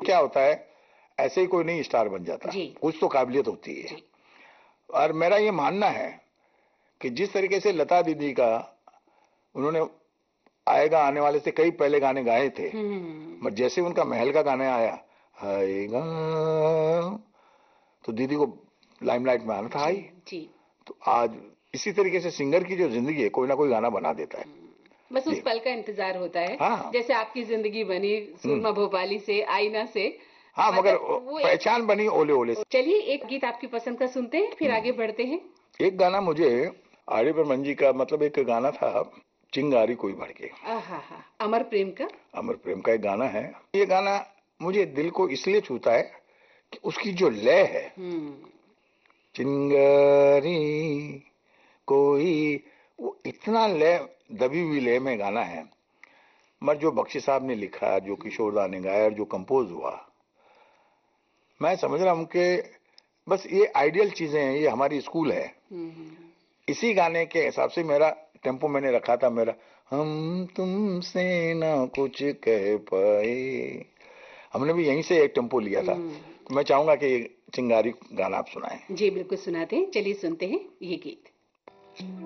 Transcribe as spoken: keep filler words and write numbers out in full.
क्या होता है, ऐसे ही कोई नहीं स्टार बन जाता, कुछ तो काबिलियत होती है। और मेरा ये मानना है कि जिस तरीके से लता दीदी का उन्होंने आएगा आने वाले से कई पहले गाने गाए थे, मगर जैसे उनका महल का गाना आया, आएगा, तो दीदी को लाइमलाइट में आना था आई। तो आज इसी तरीके से सिंगर की जो जिंदगी है, कोई ना कोई गाना बना देता है, बस उस पल का इंतजार होता है। हाँ। जैसे आपकी जिंदगी बनी सुरमा भोपाली से, आईना से, हाँ, मगर वो पहचान बनी ओले ओले से। चलिए एक गीत आपकी पसंद का सुनते हैं, फिर आगे बढ़ते हैं। एक गाना मुझे आर डी बर्मन जी का, मतलब एक गाना था, चिंगारी कोई भड़ के, अमर प्रेम का अमर प्रेम का एक गाना है। ये गाना मुझे दिल को इसलिए छूता है कि उसकी जो लय है, चिंगारी कोई, वो इतना लय, दबी हुई लय में गाना है। मगर जो बख्शी साहब ने लिखा, जो किशोरदा ने गाया और जो कंपोज हुआ, मैं समझ रहा हूं कि बस ये आइडियल चीजें हैं, ये हमारी स्कूल है। इसी गाने के हिसाब से मेरा टेम्पो मैंने रखा था, मेरा हम तुमसे ना कुछ कह पाए, हमने भी यहीं से एक टेम्पो लिया था। मैं चाहूंगा कि ये चिंगारी गाना आप सुनाएं। जी बिल्कुल सुनाते हैं, चलिए सुनते हैं ये गीत।